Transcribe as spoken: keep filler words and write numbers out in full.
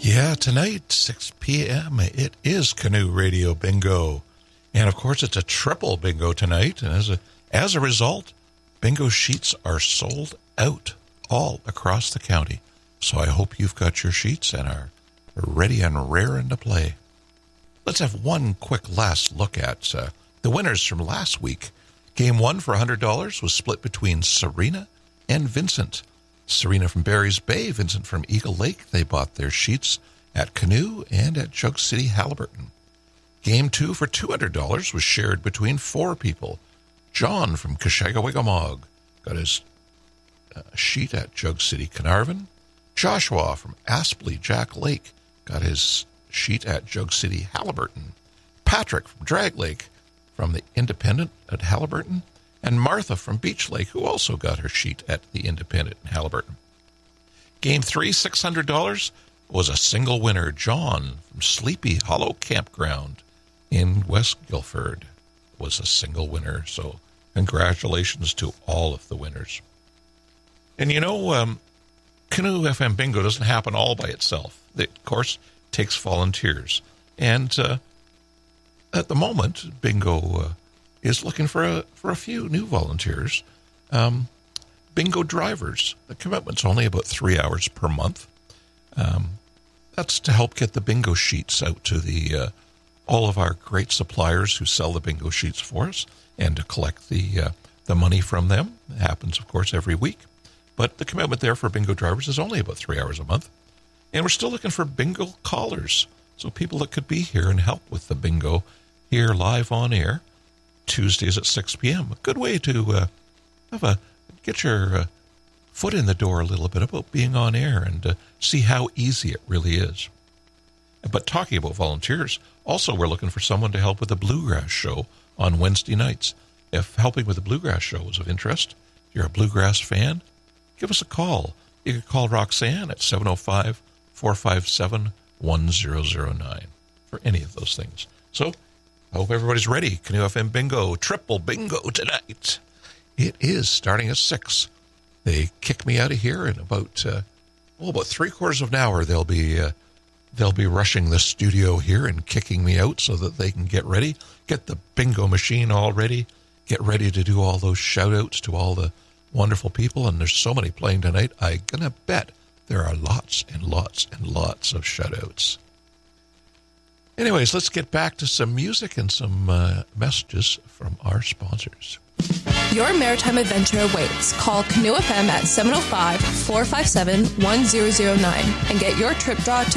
Yeah, tonight, six p.m., it is Canoe Radio Bingo. And, of course, it's a triple bingo tonight. And as a, as a result, bingo sheets are sold out all across the county. So I hope you've got your sheets and are ready and raring to play. Let's have one quick last look at uh, the winners from last week. Game one for one hundred dollars was split between Serena and Vincent. Serena from Barry's Bay, Vincent from Eagle Lake. They bought their sheets at Canoe and at Jug City, Haliburton. Game two for two hundred dollars was shared between four people. John from Kashagawigamog got his uh, sheet at Jug City, Carnarvon. Joshua from Aspley, Jack Lake, got his sheet at Jug City, Haliburton. Patrick from Drag Lake from the Independent at Haliburton. And Martha from Beach Lake, who also got her sheet at the Independent in Haliburton. Game three, six hundred dollars, was a single winner. John from Sleepy Hollow Campground in West Guilford was a single winner. So congratulations to all of the winners. And you know, um, Canoe F M Bingo doesn't happen all by itself. It, of course, takes volunteers. And uh, at the moment, Bingo... Uh, is looking for a for a few new volunteers. Um, bingo drivers. The commitment's only about three hours per month. Um, that's to help get the bingo sheets out to the uh, all of our great suppliers who sell the bingo sheets for us, and to collect the uh, the money from them. It happens, of course, every week. But the commitment there for bingo drivers is only about three hours a month. And we're still looking for bingo callers, so people that could be here and help with the bingo here live on air. Tuesdays at six p.m. A good way to uh, have a get your uh, foot in the door a little bit about being on air and uh, see how easy it really is. But talking about volunteers, also we're looking for someone to help with the Bluegrass Show on Wednesday nights. If helping with the Bluegrass Show is of interest, if you're a Bluegrass fan, give us a call. You can call Roxanne at seven oh five, four five seven, one zero zero nine for any of those things. So, I hope everybody's ready. Canoe F M Bingo, triple bingo tonight. It is starting at six. They kick me out of here in about, uh, well, about three quarters of an hour. They'll be, uh, they'll be rushing the studio here and kicking me out so that they can get ready, get the bingo machine all ready, get ready to do all those shout-outs to all the wonderful people. And there's so many playing tonight. I'm gonna bet there are lots and lots and lots of shout-outs. Anyways, let's get back to some music and some uh, messages from our sponsors. Your maritime adventure awaits. Call Canoe F M at seven oh five, four five seven, one zero zero nine and get your trip draw